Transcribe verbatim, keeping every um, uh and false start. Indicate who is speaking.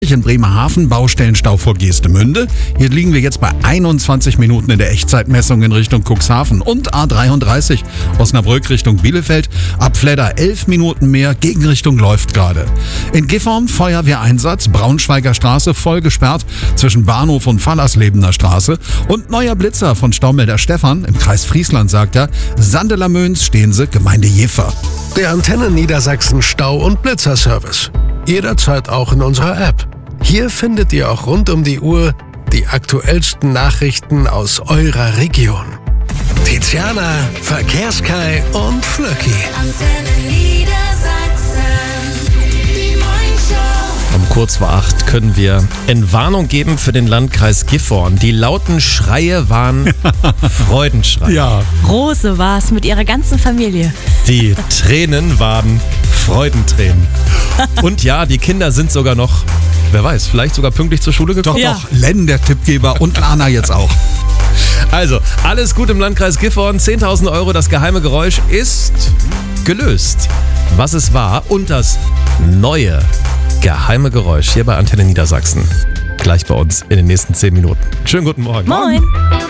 Speaker 1: In Bremerhaven, Baustellenstau vor Geestemünde. Hier liegen wir jetzt bei einundzwanzig Minuten in der Echtzeitmessung in Richtung Cuxhaven. Und A dreiunddreißig Osnabrück Richtung Bielefeld. Ab Fledder elf Minuten mehr, Gegenrichtung läuft gerade. In Gifhorn Feuerwehreinsatz, Braunschweiger Straße voll gesperrt zwischen Bahnhof und Fallerslebener Straße. Und neuer Blitzer von Staumelder Stefan im Kreis Friesland, sagt er. Sandeler Möns, Stehense, Gemeinde Jever.
Speaker 2: Der Antenne Niedersachsen Stau- und Blitzerservice. Jederzeit auch in unserer App. Hier findet ihr auch rund um die Uhr die aktuellsten Nachrichten aus eurer Region. Tiziana, Verkehrskai und Flöcki.
Speaker 3: Antenne Niedersachsen, die Morningshow.
Speaker 4: Um kurz vor acht können wir Entwarnung geben für den Landkreis Gifhorn. Die lauten Schreie waren Freudenschreie.
Speaker 1: Ja.
Speaker 5: Rose war es mit ihrer ganzen Familie.
Speaker 4: Die Tränen waren Freudentränen. Und ja, die Kinder sind sogar noch, wer weiß, vielleicht sogar pünktlich zur Schule gekommen.
Speaker 1: Doch,
Speaker 5: Ja.
Speaker 1: doch, Len, der Tippgeber, und Lana jetzt auch.
Speaker 4: Also, alles gut im Landkreis Gifhorn. zehntausend Euro, das geheime Geräusch ist gelöst. Was es war und das neue geheime Geräusch hier bei Antenne Niedersachsen. Gleich bei uns in den nächsten zehn Minuten. Schönen guten Morgen.
Speaker 5: Moin.